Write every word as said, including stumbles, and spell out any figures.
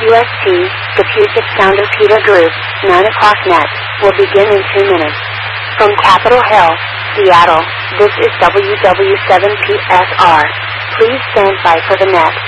W S T, the Puget Sounder Peter Group, nine o'clock net, will begin in two minutes. From Capitol Hill, Seattle, this is W W seven P S R. Please stand by for the net.